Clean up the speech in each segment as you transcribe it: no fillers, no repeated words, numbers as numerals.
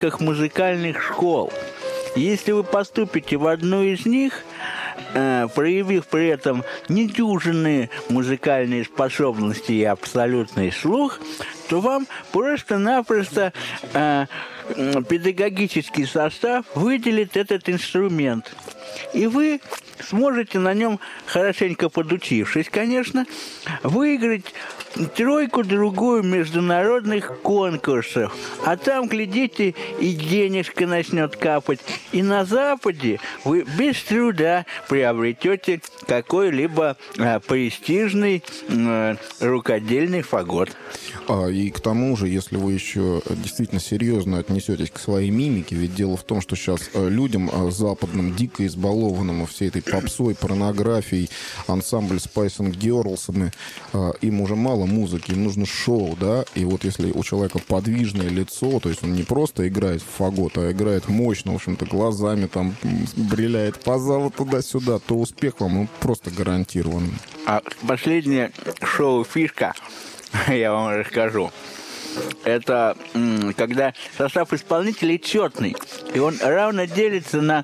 музыкальных школ. Если вы поступите в одну из них, проявив при этом недюжинные музыкальные способности и абсолютный слух, то вам просто-напросто педагогический состав выделит этот инструмент. И вы сможете на нем, хорошенько подучившись, конечно, выиграть тройку-другую международных конкурсов. А там, глядите, и денежка начнет капать. И на Западе вы без труда приобретете какой-либо престижный рукодельный фагот. И к тому же, если вы еще действительно серьезно отнесетесь к своей мимике, ведь дело в том, что сейчас людям западным, дико избалованным всей этой попсой, порнографией, ансамбль Spice and Girls, им уже мало музыки, им нужно шоу, да, и вот если у человека подвижное лицо, то есть он не просто играет в фагот, а играет мощно, в общем-то, глазами там бриляет по залу туда-сюда, то успех вам просто гарантирован. А последнее шоу-фишка, я вам расскажу. Это когда состав исполнителей четный, и он равно делится на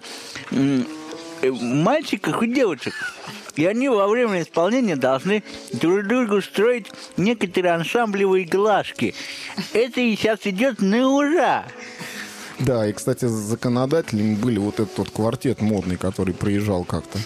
мальчиков и девочек. И они во время исполнения должны друг другу строить некоторые ансамблевые глазки. Это и сейчас идет на ура. Да, и, кстати, законодателями были вот этот вот квартет модный, который приезжал как-то.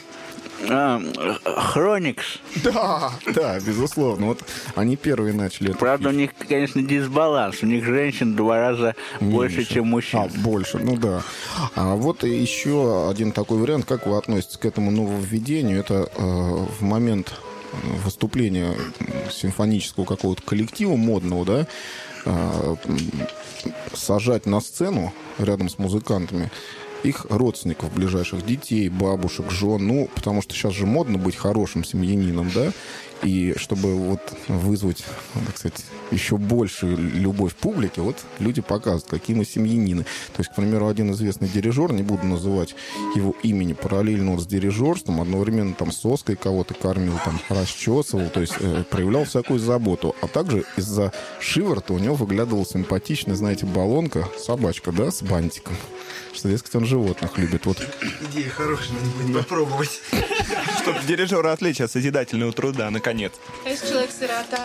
Хроникс. Да, безусловно. Вот они первые начали. Правда, у них, конечно, дисбаланс. У них женщин 2 раза больше, чем мужчин. Больше, ну да. А вот еще один такой вариант. Как вы относитесь к этому нововведению? Это в момент выступления симфонического какого-то коллектива модного, да, сажать на сцену рядом с музыкантами их родственников, ближайших детей, бабушек, жен, ну, потому что сейчас же модно быть хорошим семьянином, да, и чтобы вот вызвать, так сказать, еще большую любовь публики, вот люди показывают, какие мы семьянины. То есть, к примеру, один известный дирижер, не буду называть его имени, параллельно вот с дирижерством, одновременно там соской кого-то кормил, там, расчесывал, то есть проявлял всякую заботу. А также из-за шиворота у него выглядывала симпатичная, знаете, баллонка, собачка, да, с бантиком. Что, дескать, он животных любит. Вот. Идея хорошая, надо попробовать. Чтобы дирижера отвлечь от созидательного труда, наконец. А если человек-сирота?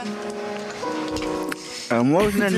А можно...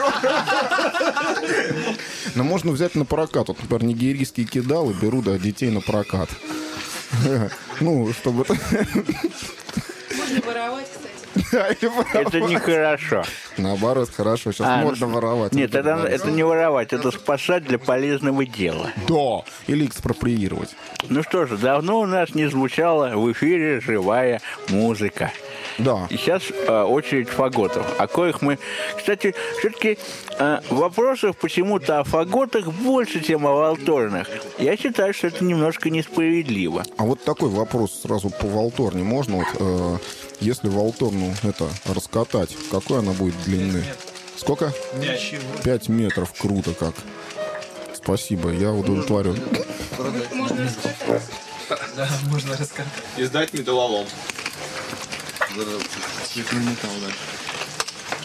Но можно взять на прокат. Вот, например, нигерийские кидалы берут, да, детей на прокат. Ну, чтобы... Можно воровать, кстати. Это нехорошо. Наоборот, хорошо. Сейчас модно воровать. Нет, это не воровать, это спасать для полезного дела. Да. Или экспроприировать. Ну что же, давно у нас не звучала в эфире живая музыка. Да. И сейчас очередь фаготов, о коих мы... Кстати, все-таки вопросов почему-то о фаготах больше, чем о валторнах. Я считаю, что это немножко несправедливо. А вот такой вопрос сразу по валторне. Можно вот, если валторну это раскатать, какой она будет длины? Сколько? 5 метров. Круто как. Спасибо, я удовлетворен. Можно рассказать. Да, можно рассказать. И сдать металлолом. Цветной металл, да.